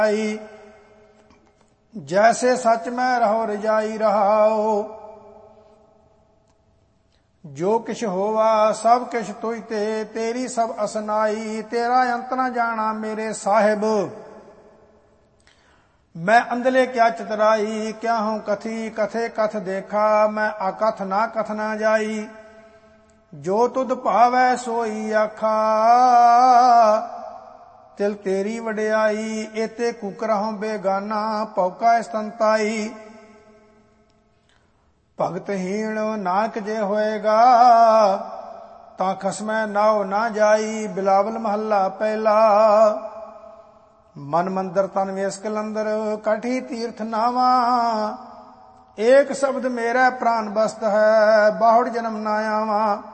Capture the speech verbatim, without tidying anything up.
जैसे सच में रहो रजाई रहाओ। जो किछ होवा सब किछ तुझ ते, तेरी सब असनाई। तेरा अंत न जाना मेरे साहिब, मैं अंधले क्या चितराई। क्या हूं कथी कथे कथ देखा, मैं अकथ ना कथ ना जाई। जो तुध भावै सोई आखा, तिल तेरी वडियाई। एते कुकरहों बेगाना, पौका संताई। भगतहीन नानक जे होएगा, तां खसमै नाव ना जाई। बिलावल महला पहला। मन मंदिर तन वेस कलंदर, कठी तीर्थ नावा। एक शब्द मेरा प्राण बस्त है, बाहुड़ जन्म ना आवा।